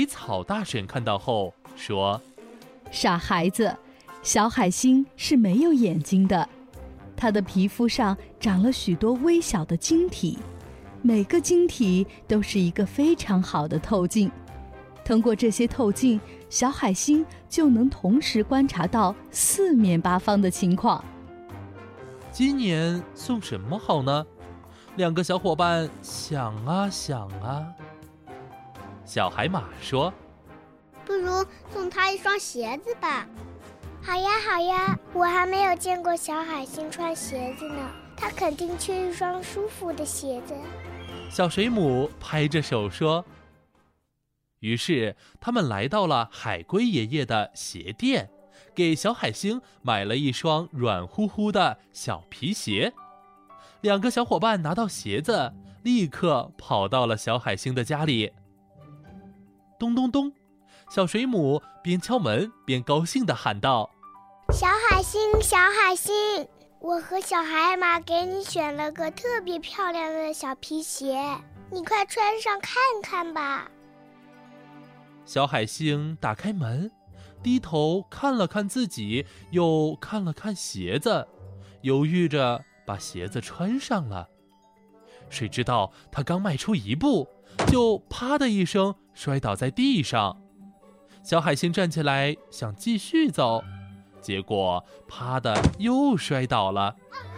草大婶看到后说： 傻孩子，小海星是没有眼睛的，它的皮肤上长了许多微小的晶体，每个晶体都是一个非常好的透镜。通过这些透镜，小海星就能同时观察到四面八方的情况。 今年送什么好呢？两个小伙伴想啊想啊。小海马说： 不如送他一双鞋子吧。好呀好呀，我还没有见过小海星穿鞋子呢，他肯定缺一双舒服的鞋子。 小水母拍着手说。于是他们来到了海龟爷爷的鞋店，给小海星买了一双软乎乎的小皮鞋。两个小伙伴拿到鞋子，立刻跑到了小海星的家里。咚咚咚，小水母边敲门边高兴地喊道： 小海星小海星，我和小海马给你选了个特别漂亮的小皮鞋，你快穿上看看吧。 小海星打开门，低头看了看自己，又看了看鞋子，犹豫着把鞋子穿上了。谁知道他刚迈出一步，就啪的一声摔倒在地上。小海星站起来想继续走，结果啪的又摔倒了。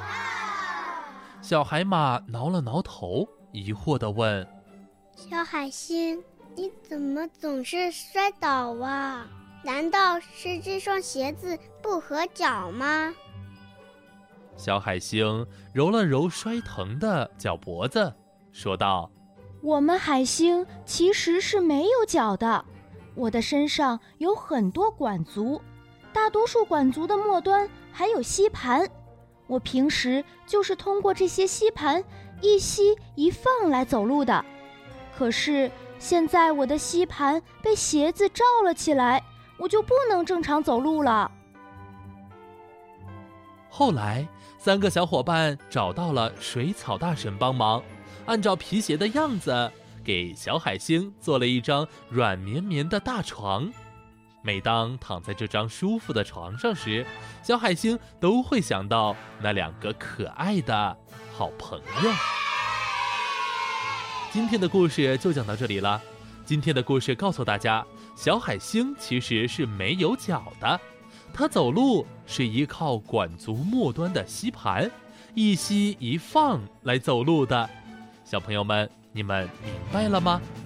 小海马挠了挠头，疑惑地问： 小海星，你怎么总是摔倒啊？难道是这双鞋子不合脚吗？ 小海星揉了揉摔疼的脚脖子，说道： 我们海星其实是没有脚的，我的身上有很多管足，大多数管足的末端还有吸盘，我平时就是通过这些吸盘一吸一放来走路的。可是现在我的吸盘被鞋子罩了起来，我就不能正常走路了。 后来三个小伙伴找到了水草大婶帮忙，按照皮鞋的样子给小海星做了一张软绵绵的大床。每当躺在这张舒服的床上时，小海星都会想到那两个可爱的好朋友。今天的故事就讲到这里了。今天的故事告诉大家，小海星其实是没有脚的，它走路是依靠管足末端的吸盘，一吸一放来走路的。小朋友们，你们明白了吗？